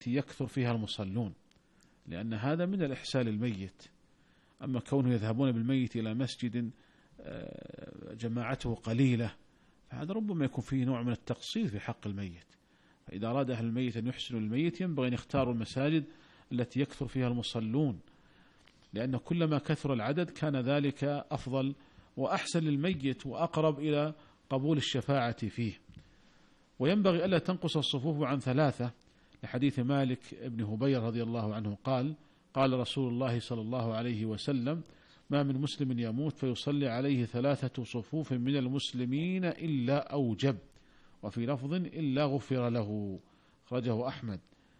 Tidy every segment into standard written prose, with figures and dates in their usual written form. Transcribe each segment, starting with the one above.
يكثر فيها المصلون، لأن هذا من الإحسان للميت. أما كونه يذهبون بالميت إلى مسجد جماعته قليلة، فهذا ربما يكون فيه نوع من التقصير في حق الميت. فإذا أراد أهل الميت أن يحسنوا الميت ينبغي أن يختاروا المساجد التي يكثر فيها المصلون، لأن كلما كثر العدد كان ذلك أفضل وأحسن للميت وأقرب إلى قبول الشفاعة فيه. وينبغي ألا تنقص الصفوف عن 3، لحديث مالك بن هبير رضي الله عنه قال: قال رسول الله صلى الله عليه وسلم: ما من مسلم يموت فيصلي عليه 3 صفوف من المسلمين إلا أوجب، وفي لفظ إلا غفر له، أخرجه أحمد.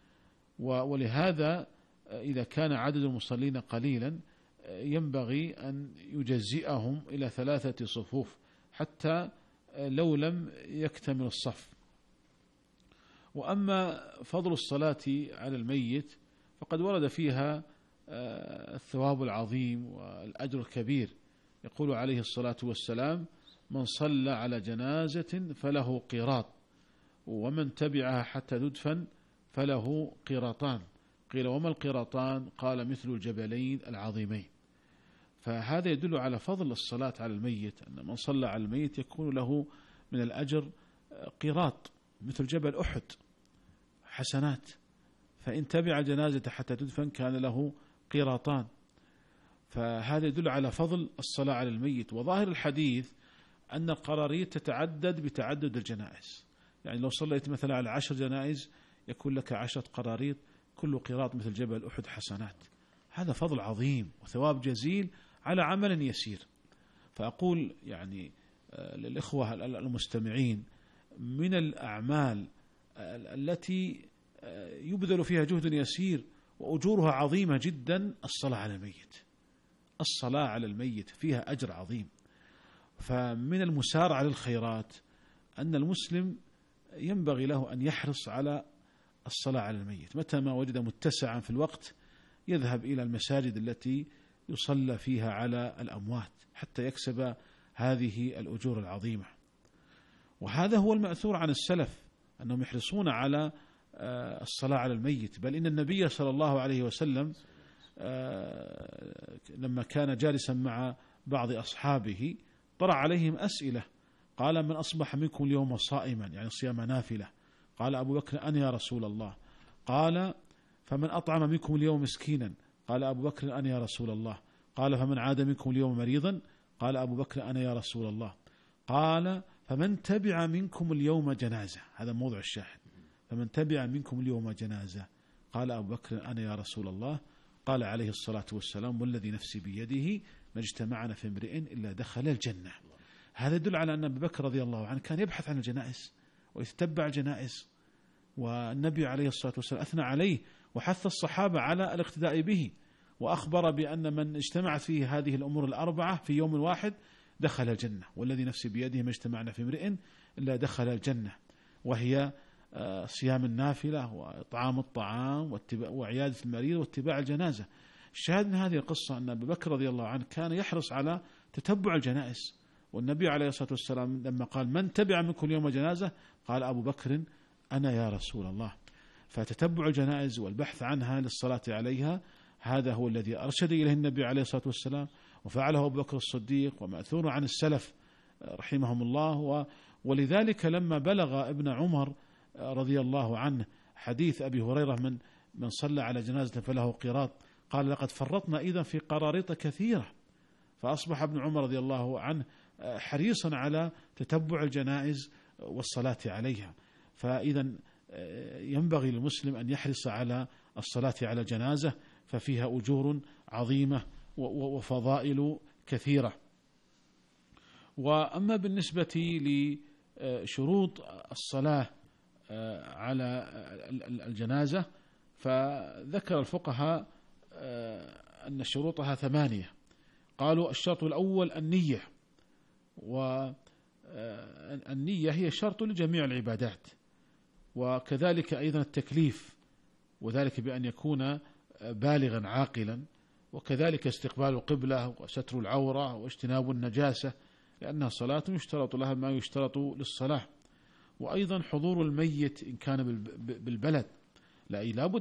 ولهذا إذا كان عدد المصلين قليلا ينبغي أن يجزئهم إلى 3 صفوف حتى لو لم يكتمل الصف. وأما فضل الصلاة على الميت فقد ورد فيها الثواب العظيم والأجر الكبير. يقول عليه الصلاة والسلام: من صلى على جنازة فله قيراط، ومن تبعها حتى تدفن فله قيراطان. قيل: وما القيراطان؟ قال: مثل الجبلين العظيمين. فهذا يدل على فضل الصلاة على الميت، أن من صلى على الميت يكون له من الأجر قيراط مثل جبل أحد حسنات، فإن تبع جنازة حتى تدفن كان له قيراطان. فهذا يدل على فضل الصلاة على الميت. وظاهر الحديث أن القراريط تتعدد بتعدد الجنائز، يعني لو صليت مثلا على 10 جنائز يكون لك 10 قراريط، كل قيراط مثل جبل أحد حسنات. هذا فضل عظيم وثواب جزيل على عمل يسير. فأقول يعني للإخوة المستمعين، من الأعمال التي يبذل فيها جهد يسير وأجورها عظيمة جدا الصلاة على الميت. الصلاة على الميت فيها أجر عظيم. فمن المسارعة للخيرات أن المسلم ينبغي له أن يحرص على الصلاة على الميت، متى ما وجد متسعا في الوقت يذهب إلى المساجد التي يصلى فيها على الأموات حتى يكسب هذه الأجور العظيمة. وهذا هو المأثور عن السلف أنهم يحرصون على الصلاة على الميت. بل إن النبي صلى الله عليه وسلم لما كان جالسا مع بعض أصحابه طرح عليهم أسئلة، قال: من أصبح منكم اليوم صائما، يعني صيام نافلة؟ قال أبو بكر: أنا يا رسول الله. قال: فمن أطعم منكم اليوم مسكينا؟ قال أبو بكر: أنا يا رسول الله. قال: فمن عاد منكم اليوم مريضا؟ قال أبو بكر: أنا يا رسول الله. قال: فمن تبع منكم اليوم جنازة؟ هذا موضع الشاهد. فمن تبع منكم اليوم جنازة؟ قال أبو بكر: أنا يا رسول الله. قال عليه الصلاة والسلام: والذي نفسي بيده ما اجتمعنا في امرئ إلا دخل الجنة. هذا يدل على أن أبو بكر رضي الله عنه كان يبحث عن الجنائز ويتبع الجنائز، والنبي عليه الصلاة والسلام أثنى عليه وحث الصحابة على الاقتداء به، وأخبر بأن من اجتمعت فيه هذه الأمور الأربعة في يوم واحد دخل الجنة. والذي نفسي بيده ما اجتمعنا في امرئ إلا دخل الجنة، وهي صيام النافلة وإطعام الطعام وعيادة المريض واتباع الجنازة. الشاهد من هذه القصة أن أبو بكر رضي الله عنه كان يحرص على تتبع الجنائز، والنبي عليه الصلاة والسلام لما قال: من تبع منكم اليوم جنازة؟ قال أبو بكر: أنا يا رسول الله. فتتبع الجنائز والبحث عنها للصلاة عليها هذا هو الذي أرشد إليه النبي عليه الصلاة والسلام، وفعله أبو بكر الصديق ومأثور عن السلف رحمهم الله. ولذلك لما بلغ ابن عمر رضي الله عنه حديث أبي هريرة من صلى على جنازة فله قيراط، قال: لقد فرطنا إذن في قراريط كثيرة. فأصبح ابن عمر رضي الله عنه حريصا على تتبع الجنائز والصلاة عليها. فإذا ينبغي للمسلم أن يحرص على الصلاة على جنازة، ففيها أجور عظيمة وفضائل كثيرة. وأما بالنسبة لشروط الصلاة على الجنازة فذكر الفقهاء أن شروطها 8. قالوا: الشرط الأول النية، والنية هي شرط لجميع العبادات، وكذلك أيضا التكليف، وذلك بأن يكون بالغا عاقلا، وكذلك استقبال القبلة وستر العورة واجتناب النجاسة، لأنها صلاة يشترط لها ما يشترط للصلاة. وأيضا حضور الميت إن كان بالبلد، لا لابد